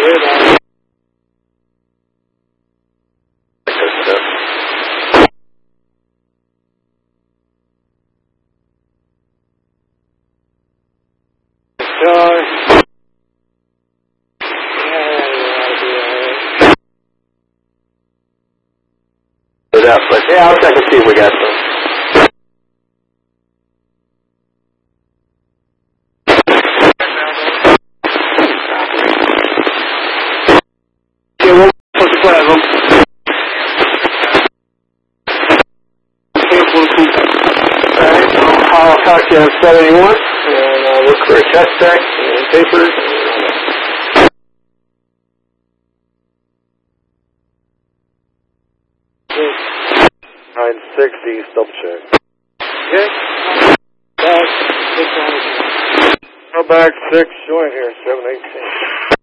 But yeah, I'll check and see if we got some. Okay, we'll put the flag on. Alright, I'll talk to you on 71, and I'll look for a chest check and papers. 960, double check. Okay. Back 6, showing here, 718.